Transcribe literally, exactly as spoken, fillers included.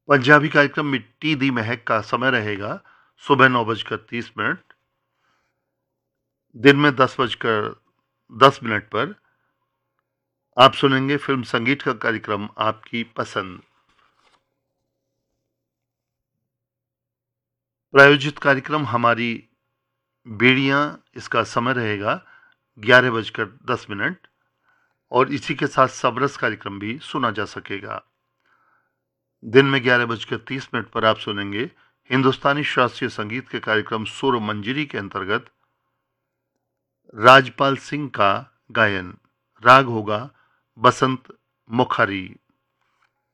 पंजाबी कार्यक्रम मिट्टी दी महक का समय रहेगा सुबह नौ बजकर तीस मिनट, दिन में दस बजकर दस मिनट पर आप सुनेंगे फिल्म संगीत का कार्यक्रम आपकी पसंद। प्रायोजित कार्यक्रम हमारी बेड़ियां, इसका समय रहेगा ग्यारह बजकर दस मिनट और इसी के साथ सबरस कार्यक्रम भी सुना जा सकेगा। दिन में ग्यारह बजकर तीस मिनट पर आप सुनेंगे हिंदुस्तानी शास्त्रीय संगीत के कार्यक्रम सुर मंजरी के अंतर्गत राजपाल सिंह का गायन। राग होगा बसंत मुखरी।